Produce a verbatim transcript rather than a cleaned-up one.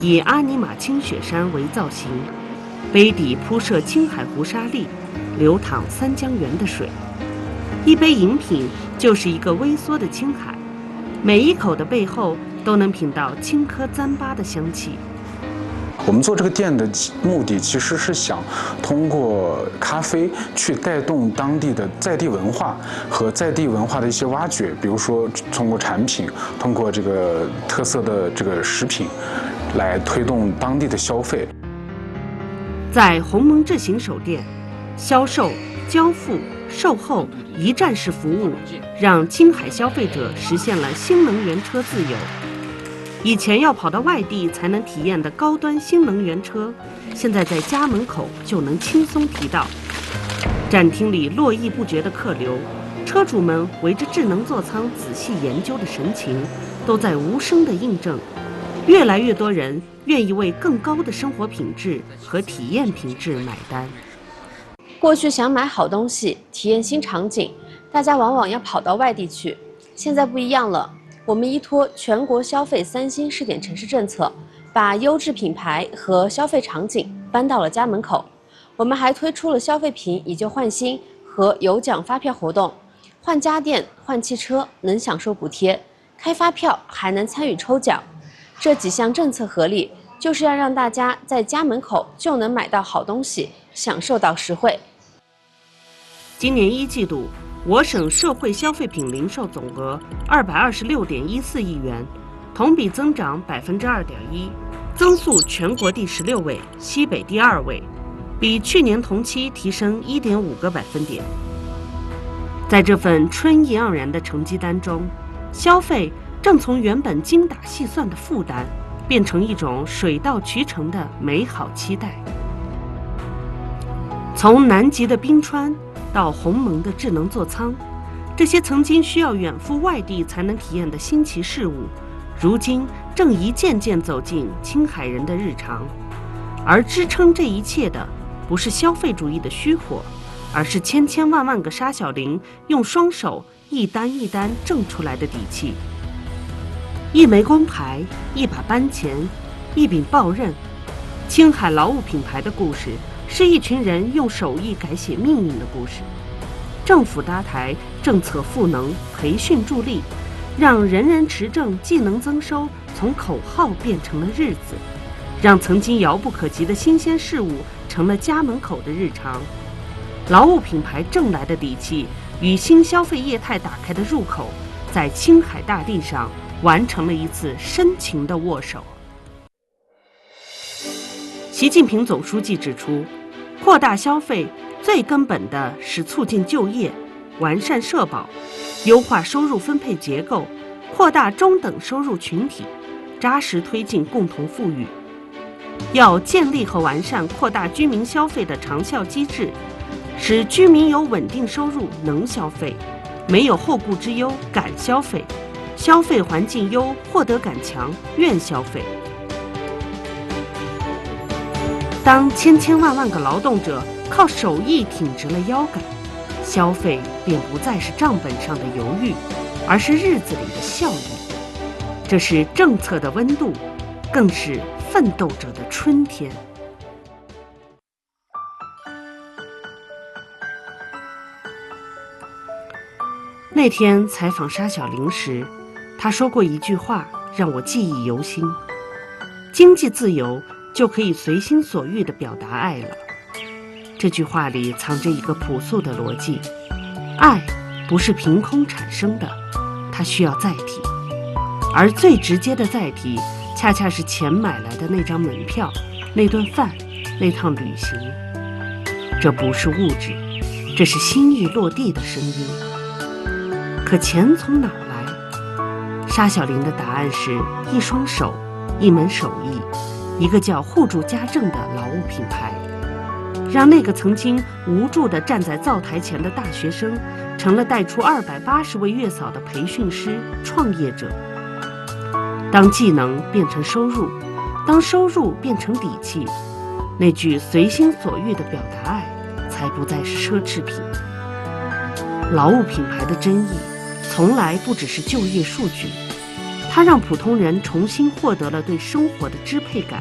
以阿尼玛清雪山为造型，杯底铺设青海湖沙砾，流淌三江源的水。一杯饮品就是一个微缩的青海，每一口的背后都能品到青稞糌粑的香气。 我们做这个店的目的其实是想通过咖啡去带动当地的在地文化和在地文化的一些挖掘，比如说通过产品，通过这个特色的这个食品，来推动当地的消费。 在鸿蒙智行首店，销售、交付、售后一站式服务，让青海消费者实现了新能源车自由。以前要跑到外地才能体验的高端新能源车，现在在家门口就能轻松提到。展厅里络绎不绝的客流，车主们围着智能座舱仔细研究的神情，都在无声地印证，越来越多人愿意为更高的生活品质和体验品质买单。 过去想买好东西、体验新场景，大家往往要跑到外地去，现在不一样了。我们依托全国消费三新试点城市政策，把优质品牌和消费场景搬到了家门口。我们还推出了消费品以旧换新和有奖发票活动，换家电、换汽车能享受补贴，开发票还能参与抽奖。这几项政策合力，就是要让大家在家门口就能买到好东西，享受到实惠。 今年一季度，我省社会消费品零售总额二百二十六点一四亿元，同比增长百分之二点一，增速全国第十六位，西北第二位，比去年同期提升一点五个百分点。在这份春意盎然的成绩单中，消费正从原本精打细算的负担，变成一种水到渠成的美好期待。从南极的冰川到鸿蒙的智能座舱，这些曾经需要远赴外地才能体验的新奇事物，如今正一件件走进青海人的日常。而支撑这一切的，不是消费主义的虚火，而是千千万万个沙小林用双手一单一单挣出来的底气。一枚光牌，一把班钳，一柄刨刃，青海劳务品牌的故事，是一群人用手艺改写命运的故事。政府搭台，政策赋能，培训助力，让人人持证技能增收从口号变成了日子，让曾经遥不可及的新鲜事物成了家门口的日常。劳务品牌挣来的底气与新消费业态打开的入口，在青海大地上完成了一次深情的握手。习近平总书记指出，扩大消费最根本的是促进就业，完善社保，优化收入分配结构，扩大中等收入群体，扎实推进共同富裕。要建立和完善扩大居民消费的长效机制，使居民有稳定收入能消费，没有后顾之忧敢消费，消费环境优获得感强愿消费。当千千万万个劳动者靠手艺挺直了腰杆，消费便不再是账本上的犹豫，而是日子里的效益。这是政策的温度，更是奋斗者的春天。那天采访沙小林时，他说过一句话让我记忆犹新：经济自由就可以随心所欲地表达爱了。这句话里藏着一个朴素的逻辑：爱不是凭空产生的，它需要载体，而最直接的载体恰恰是钱买来的那张门票，那顿饭，那趟旅行。这不是物质，这是心意落地的声音。可钱从哪儿来？沙小林的答案是一双手，一门手艺，一个叫互助家政的劳务品牌，让那个曾经无助地站在灶台前的大学生，成了带出二百八十位月嫂的培训师、创业者。当技能变成收入，当收入变成底气，那句随心所欲的表达爱，才不再是奢侈品。劳务品牌的真意，从来不只是就业数据， 它让普通人重新获得了对生活的支配感。